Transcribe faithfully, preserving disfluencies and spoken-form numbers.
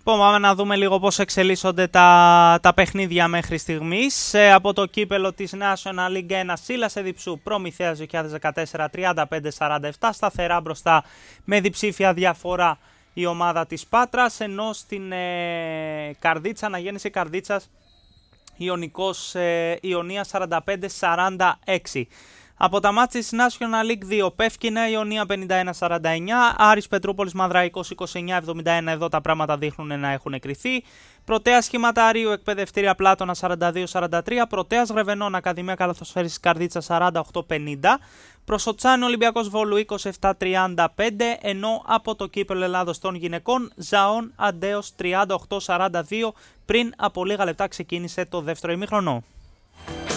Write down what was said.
Λοιπόν, πάμε να δούμε λίγο πώς εξελίσσονται τα, τα παιχνίδια μέχρι στιγμής. Ε, από το κύπελο της National League ένα, Σίλας Εδιψού, Προμηθέας δύο χιλιάδες δεκατέσσερα τριάντα πέντε σαράντα επτά, σταθερά μπροστά με διψήφια διαφορά η ομάδα της Πάτρας, ενώ στην ε, Καρδίτσα, αναγέννηση Καρδίτσας, Ιωνικός ε, Ιωνία σαράντα πέντε σαράντα έξι. Από τα μάτς της National League δύο, Πεύκηνα Ιωνία πενήντα ένα σαράντα εννιά, Άρης Πετρούπολης Μαδραϊκός είκοσι εννιά εβδομήντα ένα, εδώ τα πράγματα δείχνουν να έχουν εκρηθεί. Πρωτέας Σχηματαρίου Εκπαιδευτήρια Πλάτωνα σαράντα δύο σαράντα τρία, Πρωτέας Γρεβενών Ακαδημία Καλαθοσφαίρισης Καρδίτσα σαράντα οκτώ πενήντα, Προσοτσάνη Ολυμπιακός Βόλου είκοσι επτά τριάντα πέντε, ενώ από το κύπελλο Ελλάδος των γυναικών Ζαών Αντέος τριάντα οκτώ σαράντα δύο, πριν από λίγα λεπτά ξεκίνησε το δεύτερο ημίχρονο.